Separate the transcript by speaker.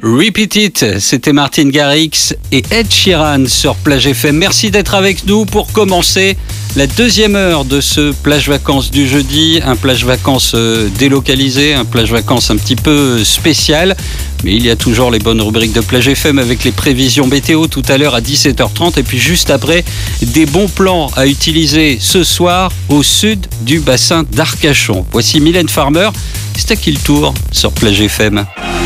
Speaker 1: Repeat It, c'était Martin Garrix et Ed Sheeran sur Plage FM. Merci d'être avec nous pour commencer la deuxième heure de ce Plage Vacances du jeudi. Un Plage Vacances délocalisé, un Plage Vacances un petit peu spécial. Mais il y a toujours les bonnes rubriques de Plage FM avec les prévisions météo tout à l'heure à 17h30. Et puis juste après, des bons plans à utiliser ce soir au sud du bassin d'Arcachon. Voici Mylène Farmer. C'est à qui le tour sur Plage FM?